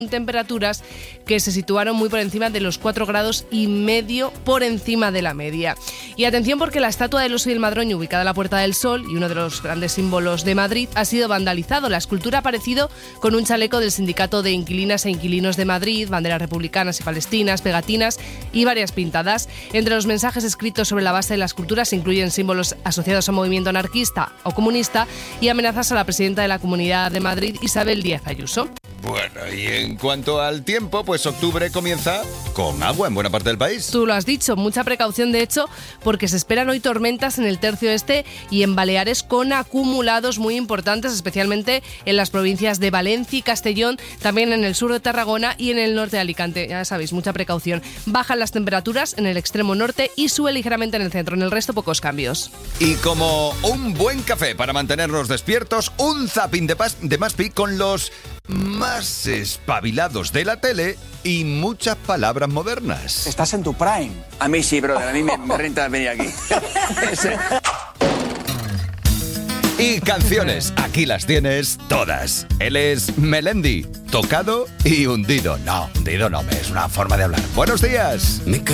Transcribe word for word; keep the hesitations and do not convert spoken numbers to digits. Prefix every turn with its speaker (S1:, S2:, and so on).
S1: temperaturas que se situaron muy por encima de los cuatro grados y medio por encima de la media. Y atención, porque la estatua del oso y el madroño, ubicada en la Puerta del Sol y uno de los grandes símbolos de Madrid, ha sido vandalizado. La escultura ha aparecido con un chaleco del Sindicato de Inquilinas e Inquilinos de Madrid, banderas republicanas y palestinas, pegatinas y varias pintadas. Entre los mensajes escritos sobre la base de la escultura se incluyen símbolos asociados a movimiento anarquista o comunista y amenazas a la presidenta de la Comunidad de Madrid, Isabel Díaz Ayuso.
S2: Bueno, y en cuanto al tiempo, pues octubre comienza con agua en buena parte del país.
S1: Tú lo has dicho, mucha precaución de hecho, porque se esperan hoy tormentas en el tercio este y en Baleares con acumulados muy importantes, especialmente en las provincias de Valencia y Castellón, también en el sur de Tarragona y en el norte de Alicante. Ya sabéis, mucha precaución. Bajan las temperaturas en el extremo norte y sube ligeramente en el centro, en el resto pocos cambios.
S2: Y como un buen café para mantenernos despiertos, un zapping de, pas- de Maspi con los más espabilados de la tele y muchas palabras modernas.
S3: Estás en tu prime.
S4: A mí sí, brother, a mí me, me renta venir aquí.
S2: Y canciones, aquí las tienes todas. Él es Melendi, tocado y hundido. No, hundido no, es una forma de hablar. Buenos días.